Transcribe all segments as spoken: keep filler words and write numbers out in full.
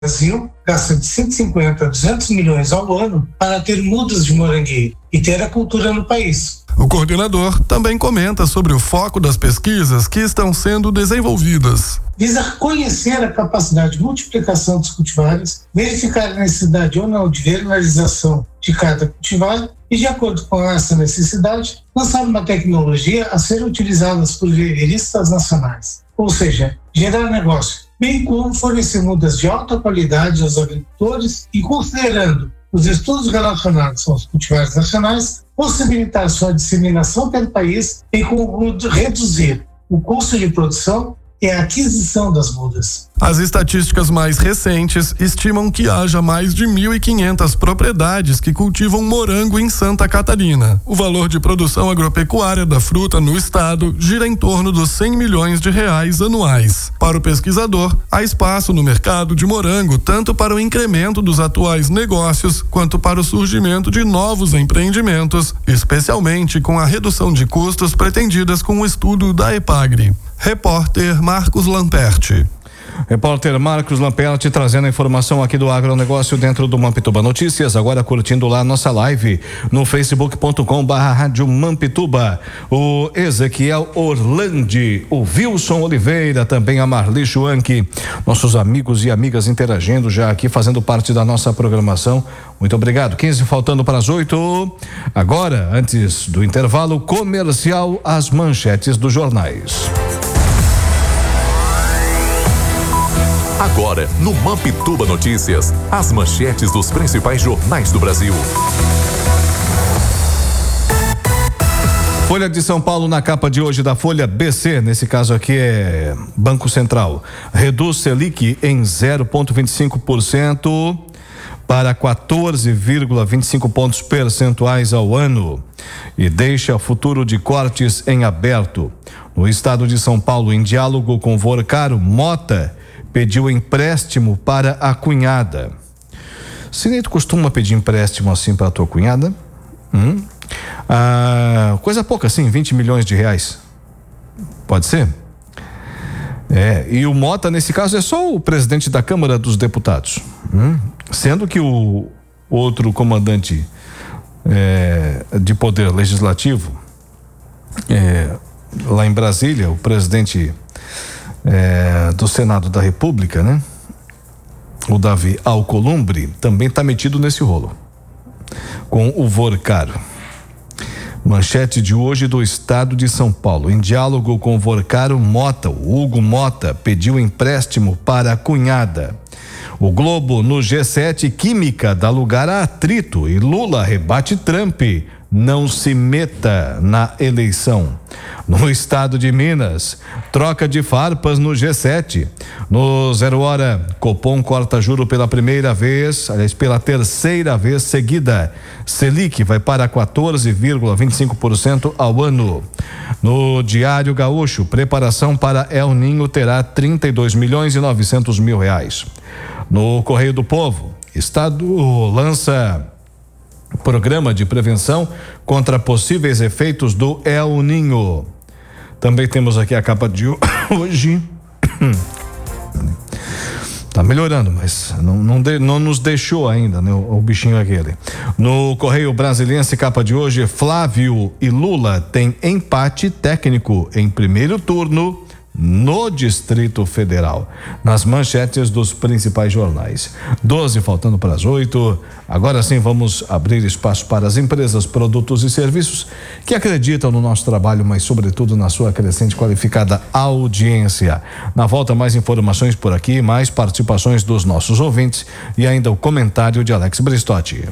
Brasil gasta de cento e cinquenta a duzentos milhões ao ano para ter mudas de morangueiro e ter a cultura no país. O coordenador também comenta sobre o foco das pesquisas que estão sendo desenvolvidas. Visa conhecer a capacidade de multiplicação dos cultivares, verificar a necessidade ou não de vernalização de cada cultivar e, de acordo com essa necessidade, lançar uma tecnologia a ser utilizada por vieiristas nacionais. Ou seja, gerar negócio, bem como fornecer mudas de alta qualidade aos agricultores e, considerando os estudos relacionados aos cultivares nacionais, possibilitar sua disseminação pelo país e como reduzir o custo de produção e a aquisição das mudas. As estatísticas mais recentes estimam que haja mais de mil e quinhentas propriedades que cultivam morango em Santa Catarina. O valor de produção agropecuária da fruta no estado gira em torno dos cem milhões de reais anuais. Para o pesquisador, há espaço no mercado de morango tanto para o incremento dos atuais negócios quanto para o surgimento de novos empreendimentos, especialmente com a redução de custos pretendidas com o estudo da EPAGRE. Repórter Marcos Lamperti. Repórter Marcos Lamperti trazendo a informação aqui do agronegócio dentro do Mampituba Notícias, agora curtindo lá nossa live no facebook ponto com barra rádio Mampituba. O Ezequiel Orlandi, o Wilson Oliveira, também a Marli Schwank, nossos amigos e amigas interagindo já aqui, fazendo parte da nossa programação. Muito obrigado. quinze faltando para as oito. Agora, antes do intervalo comercial, as manchetes dos jornais. Agora, no Mampituba Notícias, as manchetes dos principais jornais do Brasil. Folha de São Paulo na capa de hoje da Folha B C, nesse caso aqui é Banco Central, reduz Selic em zero vírgula vinte e cinco por cento para quatorze vírgula vinte e cinco pontos percentuais ao ano e deixa futuro de cortes em aberto. No estado de São Paulo, em diálogo com Vorcaro, Mota pediu empréstimo para a cunhada. Sineto costuma pedir empréstimo assim para a tua cunhada? Hum? Ah, coisa pouca assim, vinte milhões de reais. Pode ser? É, e o Mota, nesse caso, é só o presidente da Câmara dos Deputados. Hum? Sendo que o outro comandante é, de poder legislativo, é, lá em Brasília, o presidente É, do Senado da República, né? O Davi Alcolumbre também está metido nesse rolo com o Vorcaro. Manchete de hoje do estado de São Paulo. Em diálogo com o Vorcaro, Mota, o Hugo Mota, pediu empréstimo para a cunhada. O Globo no G sete, Química dá lugar a atrito e Lula rebate Trump. Não se meta na eleição. No estado de Minas, troca de farpas no G sete. No Zero Hora, Copom corta juro pela primeira vez, aliás, pela terceira vez seguida. Selic vai para quatorze vírgula vinte e cinco por cento ao ano. No Diário Gaúcho, preparação para El Ninho terá trinta e dois milhões e novecentos mil reais. No Correio do Povo, estado lança programa de prevenção contra possíveis efeitos do El Ninho. Também temos aqui a capa de hoje. Tá melhorando, mas não, não, de, não nos deixou ainda, né? O, o bichinho aquele. No Correio Brasiliense, capa de hoje, Flávio e Lula têm empate técnico em primeiro turno no Distrito Federal. Nas manchetes dos principais jornais. doze faltando para as oito. Agora sim vamos abrir espaço para as empresas, produtos e serviços que acreditam no nosso trabalho, mas sobretudo na sua crescente qualificada audiência. Na volta, mais informações por aqui, mais participações dos nossos ouvintes e ainda o comentário de Alex Bristotti.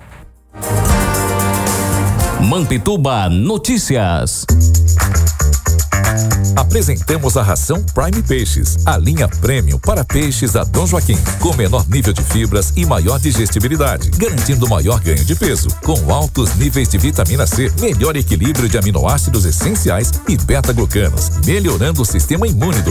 Mampituba Notícias. Apresentamos a ração Prime Peixes, a linha premium para peixes da Dom Joaquim, com menor nível de fibras e maior digestibilidade, garantindo maior ganho de peso, com altos níveis de vitamina C, melhor equilíbrio de aminoácidos essenciais e beta-glucanos, melhorando o sistema imune do